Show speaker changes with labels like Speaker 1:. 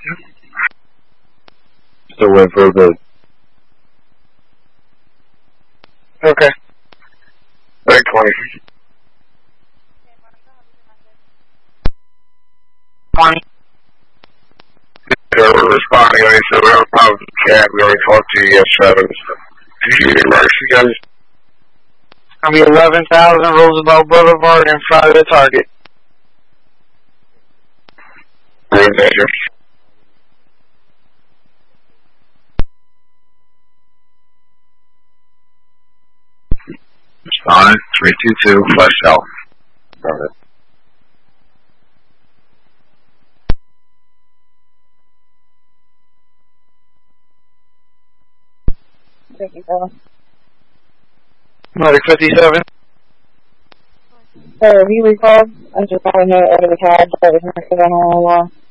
Speaker 1: Still waiting for a bid.
Speaker 2: Okay.
Speaker 1: 20. We're responding. I said we have a problem with the cab. We already talked to you yesterday. Did you get emergency guys?
Speaker 2: It's going to be 11,000 Roosevelt Boulevard in front of the Target.
Speaker 1: Road danger. Responding. 322. Flash out. Got it.
Speaker 2: Medic 57.
Speaker 3: Sir, have you recalled? I just want to know out of the cab that was next to the whole